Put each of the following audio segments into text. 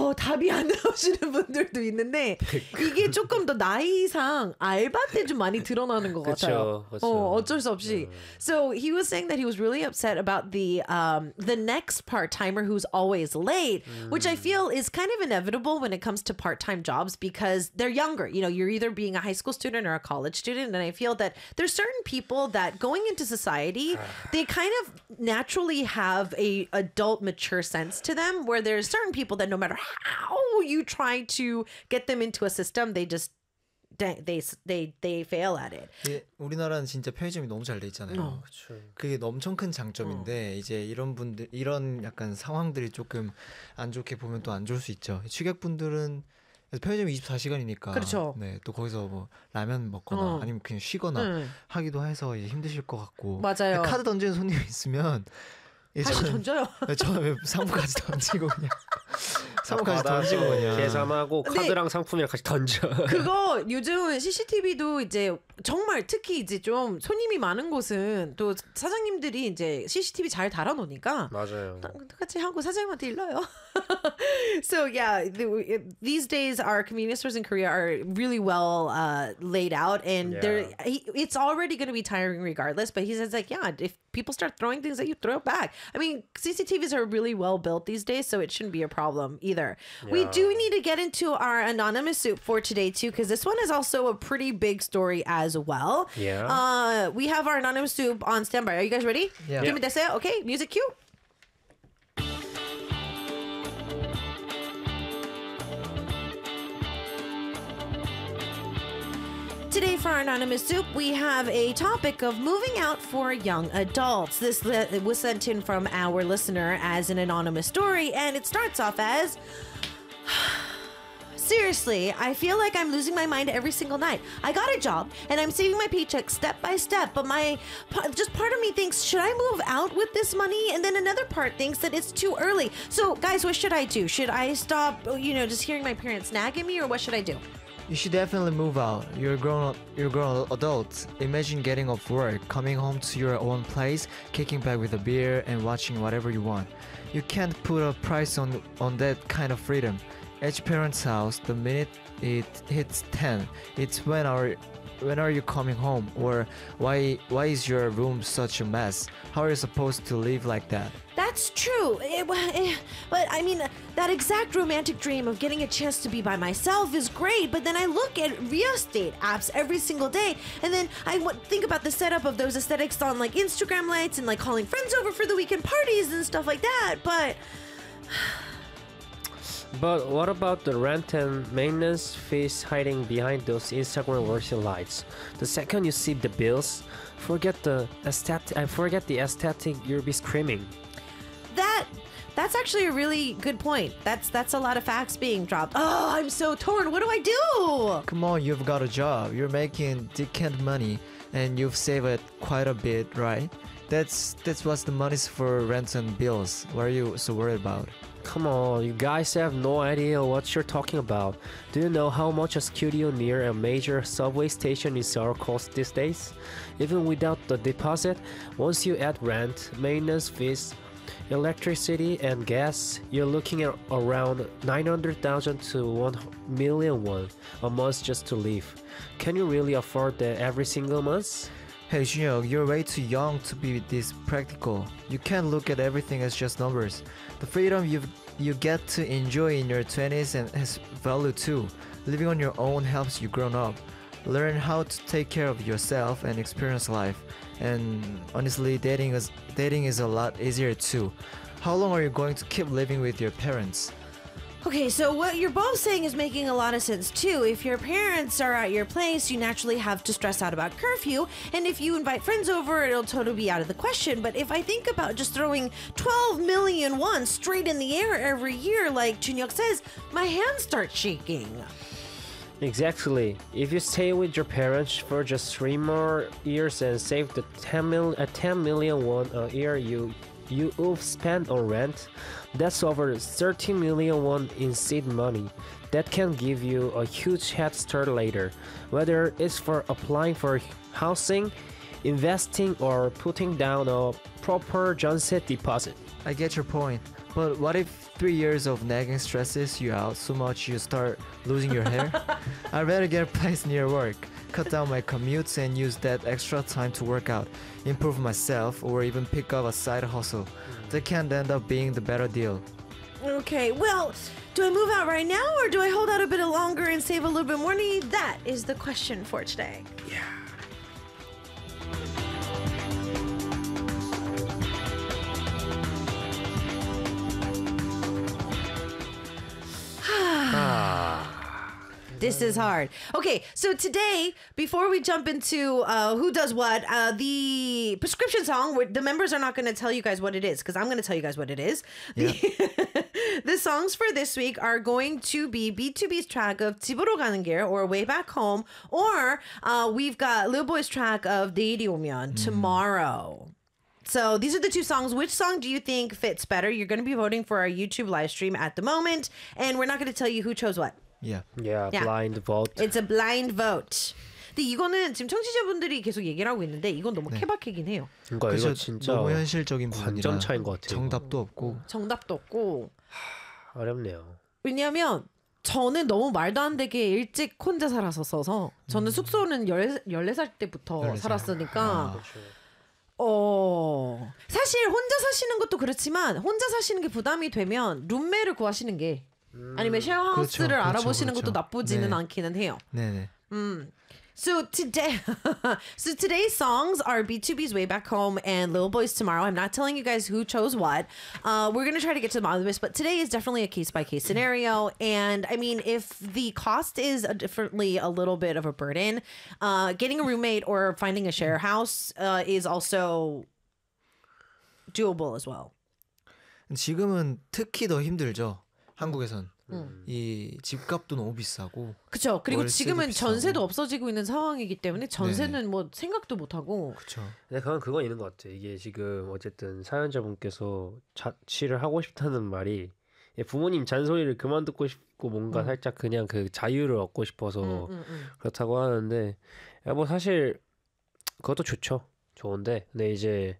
답이 안 나오시는 분들도 있는데 이게 조금 더 나이상 알바 때 좀 많이 드러나는 것 같아요. 어쩔 수 없이. So he was saying that he was really upset about the next part-timer who's always late, which I feel is kind of inevitable when it comes to part-time jobs because they're younger. You know, you're either being a high school student or a college student, and I feel that there's certain people that going into society, they kind of naturally have a adult mature sense to them, where there's certain people that no matter how you try to get them into a system, they just they fail at it. 예, 우리나라는 진짜 편의점이 너무 잘 돼 있잖아요. 그게 엄청 큰 장점인데 이제 이런 약간 상황들이 조금 안 좋게 보면 또 안 좋을 수 있죠. 취객분들은 편의점이 24시간이니까 그렇죠. 네, 또 거기서 뭐 라면 먹거나 아니면 그냥 쉬거나 하기도 해서 이제 힘드실 것 같고 맞아요. 카드 던지는 손님이 있으면 다시 던져요. 저는 왜 상품까지 던지고 그냥 상품까지 던지고 그냥 계산하고 카드랑 상품이랑 같이 던져. 그거 요즘 CCTV도 이제 정말 특히 이제 좀 손님이 많은 곳은 또 사장님들이 이제 CCTV 잘 달아놓으니까 맞아요. 같이 하고 사장님한테 일러요. So yeah, these days our convenience stores in Korea are really well laid out, and it's already going to be tiring regardless. But he says like, yeah, if people start throwing things at you, throw it back. I mean, CCTVs are really well built these days, so it shouldn't be a problem either. Yeah. We do need to get into our anonymous soup for today too, because this one is also a pretty big story as well. Yeah. We have our anonymous soup on standby. Are you guys ready? Yeah. Give me this. Okay, music cue. Today for our Anonymous Soup, we have a topic of moving out for young adults. This was sent in from our listener as an anonymous story, and it starts off as... Seriously, I feel like I'm losing my mind every single night. I got a job, and I'm saving my paycheck step by step, but just part of me thinks, should I move out with this money? And then another part thinks that it's too early. So, guys, what should I do? Should I stop, just hearing my parents nag at me, or what should I do? You should definitely move out. You're grown adults. Imagine getting off work, coming home to your own place, kicking back with a beer and watching whatever you want. You can't put a price on that kind of freedom. At your parents' house, the minute it hits 10, it's when are you coming home? Or why is your room such a mess? How are you supposed to live like that? That's true. But I mean, that exact romantic dream of getting a chance to be by myself is great, but then I look at real estate apps every single day, and then I think about the setup of those aesthetics on like Instagram lights and like calling friends over for the weekend parties and stuff like that, but... But what about the rent and maintenance fees hiding behind those Instagram-worthy lights? The second you see the bills, forget the aesthetic, you'll be screaming. That's actually a really good point. That's a lot of facts being dropped. Oh, I'm so torn. What do I do? Come on, you've got a job. You're making decent money, and you've saved it quite a bit, right? That's what the money's for, rent and bills. What are you so worried about? Come on, you guys have no idea what you're talking about. Do you know how much a studio near a major subway station is our cost these days? Even without the deposit, once you add rent, maintenance fees, electricity and gas, you're looking at around 900,000 to 1 million won a month just to live. Can you really afford that every single month? Hey Junyoung, you're way too young to be this practical. You can't look at everything as just numbers. The freedom you get to enjoy in your 20s and has value too. Living on your own helps you grow up. Learn how to take care of yourself and experience life. And honestly, dating is a lot easier too. How long are you going to keep living with your parents? Okay, so what you're both saying is making a lot of sense too. If your parents are at your place, you naturally have to stress out about curfew, and if you invite friends over, it'll totally be out of the question. But if I think about just throwing 12 million won straight in the air every year, like Junyoung says, my hands start shaking. Exactly. If you stay with your parents for just 3 more years and save the 10 million won a year you've spent on rent, that's over 13 million won in seed money. That can give you a huge head start later, whether it's for applying for housing, investing, or putting down a proper Jeonse deposit. I get your point, but what if 3 years of nagging stresses you out so much you start losing your hair? I'd rather get a place near work, cut down my commutes and use that extra time to work out, improve myself, or even pick up a side hustle. That can end up being the better deal. Okay, well, do I move out right now or do I hold out a bit longer and save a little bit more money? That is the question for today. Yeah. This is hard. Okay, so today, before we jump into who does what, the prescription song, the members are not going to tell you guys what it is, because I'm going to tell you guys what it is. Yeah. The songs for this week are going to be B2B's track of 집으로 가는 길, or Way Back Home, or we've got Lil Boy's track of 내일이 오면, Tomorrow. So these are the two songs. Which song do you think fits better? You're going to be voting for our YouTube live stream at the moment, and we're not going to tell you who chose what. Yeah. Yeah, blind vote. It's a blind vote. 근데 이거는 지금 청취자분들이 계속 얘기를 하고 있는데 이건 너무 케바케긴 해요. 그러니까 이거 진짜 너무 현실적인 부분이라 관점 차이인 것 같아요. 정답도 없고. 정답도 없고. 어렵네요. 왜냐하면 저는 너무 말도 안 되게 일찍 혼자 살았어서 저는 숙소는 14살 때부터 14살. 살았으니까 사실 혼자 사시는 것도 그렇지만 혼자 사시는 게 부담이 되면 룸메를 구하시는 게 아니면 쉐어하우스를 그렇죠, 알아보시는 그렇죠. 것도 나쁘지는 네. 않기는 해요. 네네. So today's songs are B2B's Way Back Home and Lil Boy's Tomorrow. I'm not telling you guys who chose what. We're gonna try to get to the bottom of this, but today is definitely a case by case scenario. And I mean, if the cost is a little bit of a burden, getting a roommate or finding a share house is also doable as well. 지금은 특히 더 힘들죠. 한국에선. 이 집값도 너무 비싸고. 그렇죠. 그리고 월세도 지금은 비싸고. 전세도 없어지고 있는 상황이기 때문에 전세는 네네. 뭐 생각도 못 하고. 그렇죠. 근데 그건 있는 것 같아. 이게 지금 어쨌든 사연자분께서 자취를 하고 싶다는 말이 부모님 잔소리를 그만 듣고 싶고 뭔가 살짝 그냥 그 자유를 얻고 싶어서 그렇다고 하는데 뭐 사실 그것도 좋은데 근데 이제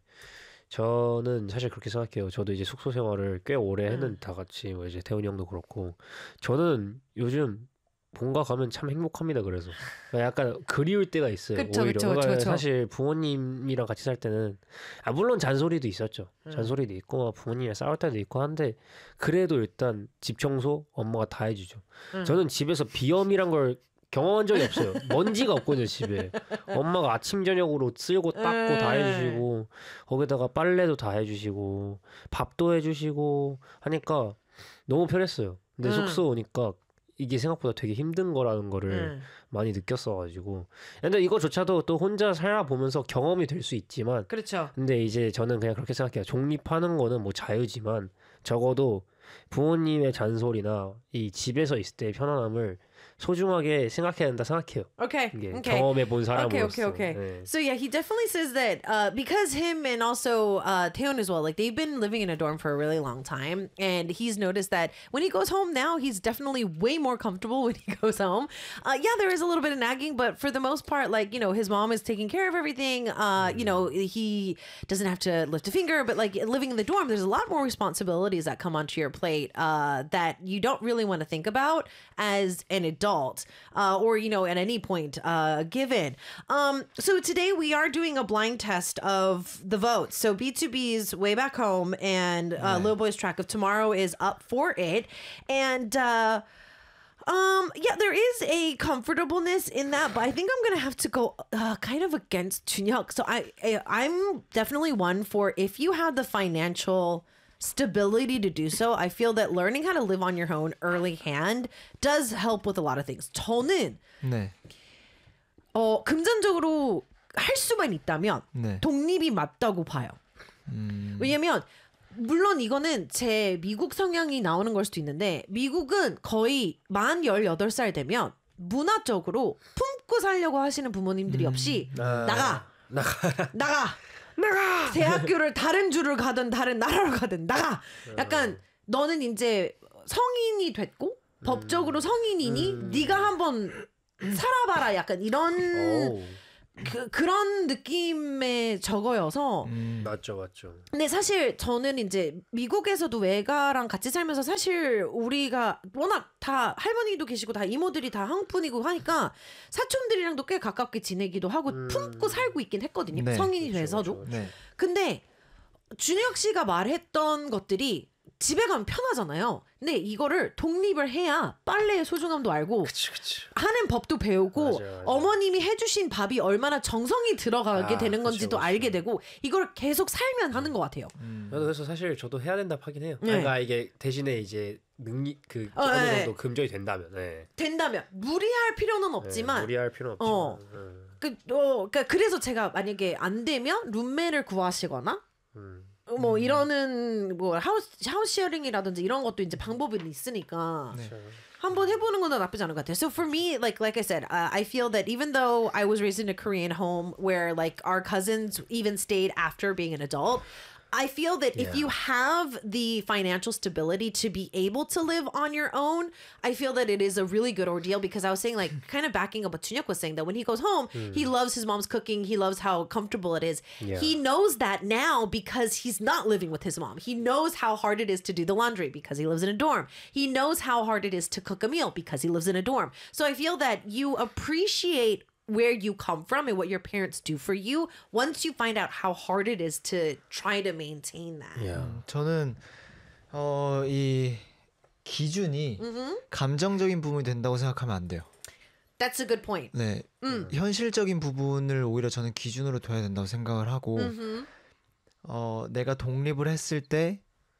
저는 사실 그렇게 생각해요. 저도 이제 숙소 생활을 꽤 오래 했는데 다 같이 뭐 이제 태훈이 형도 그렇고 저는 요즘 본가 가면 참 행복합니다. 그래서 약간 그리울 때가 있어요. 그쵸, 오히려 그쵸, 그러니까 그쵸. 사실 부모님이랑 같이 살 때는 물론 잔소리도 있었죠. 잔소리도 있고 부모님이랑 싸울 때도 있고 한데 그래도 일단 집 청소 엄마가 다 해주죠. 저는 집에서 비염이란 걸 경험한 적이 없어요. 먼지가 없거든요 집에. 엄마가 아침 저녁으로 쓸고 닦고 다 해주시고 거기다가 빨래도 다 해주시고 밥도 해주시고 하니까 너무 편했어요. 근데 숙소 오니까 이게 생각보다 되게 힘든 거라는 거를 많이 느꼈어가지고 근데 이거조차도 또 혼자 살아보면서 경험이 될 수 있지만 그렇죠. 근데 이제 저는 그냥 그렇게 생각해요. 독립하는 거는 뭐 자유지만 적어도 부모님의 잔소리나 이 집에서 있을 때의 편안함을 소중하게 생각해야 된다 생각해요. Okay. 이게 Okay. 경험해 본 사람으로서. Okay. 네. So yeah, he definitely says that because him and also Taeyeon as well, like they've been living in a dorm for a really long time, and he's noticed that when he goes home now, he's definitely way more comfortable when he goes home. Yeah, there is a little bit of nagging, but for the most part, like his mom is taking care of everything. He doesn't have to lift a finger, but like living in the dorm, there's a lot more responsibilities that come onto your plate that you don't really want to think about as an adult. Or at any point given. So today we are doing a blind test of the votes. So B2B's Way Back Home and Lil Boy's track of Tomorrow is up for it. And yeah, there is a comfortableness in that, but I think I'm gonna have to go kind of against Junhyuk. So I'm definitely one for if you have the financial stability to do so. I feel that learning how to live on your own early hand does help with a lot of things. 저는 네. 금전적으로 할 수만 있다면 네. 독립이 맞다고 봐요. 왜냐면 물론 이거는 제 미국 성향이 나오는 걸 수도 있는데 미국은 거의 만 18살 되면 문화적으로 품고 살려고 하시는 부모님들이 없이 나가. 대학교를 다른 주를 가든 다른 나라로 가든 나가. 약간 너는 이제 성인이 됐고 법적으로 성인이니 네가 한번 살아봐라. 약간 이런 그런 느낌의 저거여서 맞죠. 근데 사실 저는 이제 미국에서도 외가랑 같이 살면서 사실 우리가 워낙 다 할머니도 계시고 다 이모들이 다 한국 분이고 하니까 사촌들이랑도 꽤 가깝게 지내기도 하고 품고 살고 있긴 했거든요. 네. 성인이 돼서도. 그렇죠. 네. 근데 준혁 씨가 말했던 것들이 집에 가면 편하잖아요. 근데 이거를 독립을 해야 빨래의 소중함도 알고 그치. 하는 법도 배우고 맞아. 어머님이 해주신 밥이 얼마나 정성이 들어가게 되는 건지도 그쵸. 알게 되고 이걸 계속 살면 하는 것 같아요. 저도 그래서 사실 저도 해야 된다 하긴 해요. 네. 그러니까 이게 대신에 이제 능력 어느 네. 정도 금전이 된다면. 네. 된다면 무리할 필요는 없지만 무리할 필요는 없지만. 그러니까 그래서 제가 만약에 안 되면 룸메를 구하시거나 뭐 이러는 뭐 하우스 쉐어링이라든지 이런 것도 이제 방법이 있으니까 한번 해보는 건 나쁘지 않은 것 같아요. So for me, like I said, I feel that even though I was raised in a Korean home where like our cousins even stayed after being an adult, I feel that if you have the financial stability to be able to live on your own, I feel that it is a really good ordeal because I was saying like kind of backing up what Chunhyuk was saying that when he goes home, he loves his mom's cooking. He loves how comfortable it is. Yeah. He knows that now because he's not living with his mom. He knows how hard it is to do the laundry because he lives in a dorm. He knows how hard it is to cook a meal because he lives in a dorm. So I feel that you appreciate where you come from and what your parents do for you once you find out how hard it is to try to maintain that. Yeah. 저는 이 기준이 감정적인 부분이 된다고 생각하면 안 돼요. That's a good point. 네, 현실적인 부분을 오히려 저는 기준으로 둬야 된다고 생각을 하고 내가 독립을 했을 때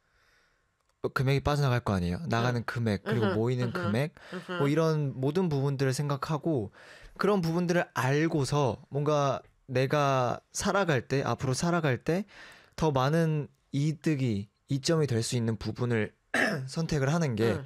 금액이 빠져나갈 거 아니에요. 나가는 금액 그리고 모이는 금액 뭐 이런 모든 부분들을 생각하고 그런 부분들을 알고서 뭔가 내가 살아갈 때 앞으로 살아갈 때 더 많은 이점이 될 수 있는 부분을 선택을 하는 게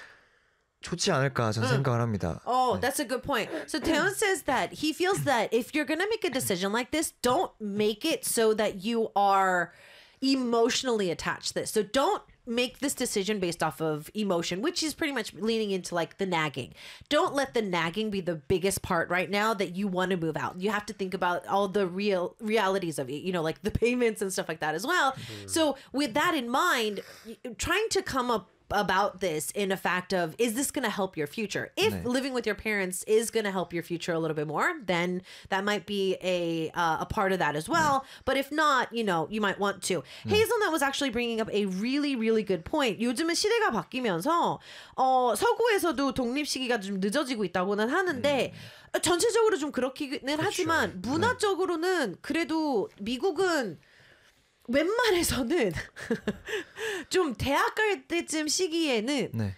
좋지 않을까 저는 생각을 합니다. Oh, that's a good point. So Taeyeon says that he feels that if you're gonna make a decision like this, don't make it so that you are emotionally attached to this. So don't make this decision based off of emotion, which is pretty much leaning into like the nagging. Don't let the nagging be the biggest part right now that you want to move out. You have to think about all the realities of it, you know, like the payments and stuff like that as well. So with that in mind, trying to come up about this in a fact of, is this going to help your future? If living with your parents is going to help your future a little bit more, then that might be a part of that as well. But if not, you know, you might want to. Hazelnut was actually bringing up a really, really good point. 요즘은 시대가 바뀌면서 서구에서도 독립 시기가 좀 늦어지고 있다고는 하는데 전체적으로 좀 그렇기는 하지만 문화적으로는 그래도 미국은 웬만해서는 좀 대학 갈 때쯤 시기에는 네.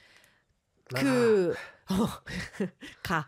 가.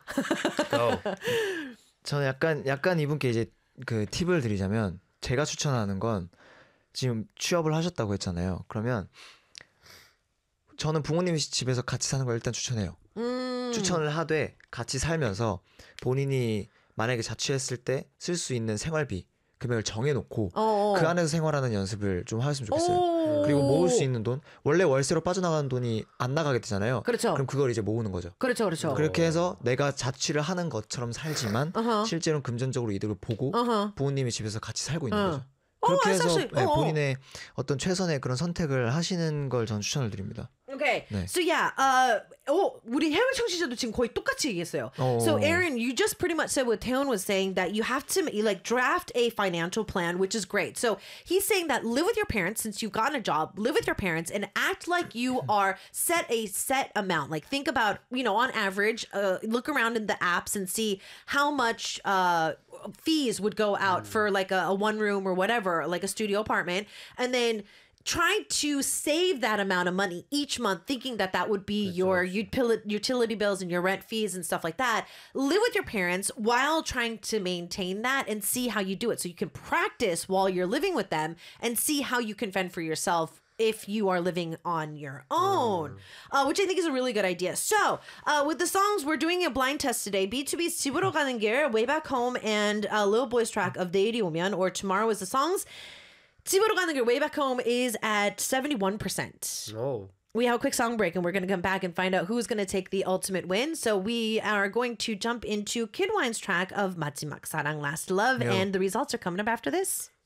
저는 약간 이분께 이제 그 팁을 드리자면 제가 추천하는 건 지금 취업을 하셨다고 했잖아요. 그러면 저는 부모님이 집에서 같이 사는 걸 일단 추천해요. 추천을 하되 같이 살면서 본인이 만약에 자취했을 때 쓸 수 있는 생활비 금액을 정해놓고 그 안에서 생활하는 연습을 좀 하셨으면 좋겠어요. 그리고 모을 수 있는 돈, 원래 월세로 빠져나가는 돈이 안 나가게 되잖아요. 그렇죠. 그럼 그걸 이제 모으는 거죠. 그렇죠. 그렇게 해서 내가 자취를 하는 것처럼 살지만 실제로는 금전적으로 이득을 보고 부모님이 집에서 같이 살고 있는 거죠. 그렇게 해서 사실, 본인의 어떤 최선의 그런 선택을 하시는 걸 전 추천을 드립니다. Okay. 네. So yeah, 우리 해외 청취자도 지금 거의 똑같이 얘기했어요. So Aaron, you just pretty much said what Taeyeon was saying, that you have to like draft a financial plan, which is great. So he's saying that live with your parents since you've gotten a job, live with your parents and act like you are set amount. Like think about, you know, on average, look around in the apps and see how much fees would go out for like a one room or whatever, like a studio apartment, and then try to save that amount of money each month, thinking that that would be your utility bills and your rent fees and stuff like that. Live with your parents while trying to maintain that and see how you do it. So you can practice while you're living with them and see how you can fend for yourself if you are living on your own, which I think is a really good idea. So, with the songs, we're doing a blind test today. B2B's 집으로 가는 길, Way Back Home, and Lil Boy's track of 내일이 오면, or Tomorrow is the songs. 집으로 가는 길, Way Back Home is at 71%. Oh. We have a quick song break and we're going to come back and find out who's going to take the ultimate win. So we are going to jump into Kid Wine's track of 마지막 사랑, Last Love, Yeah. and the results are coming up after this.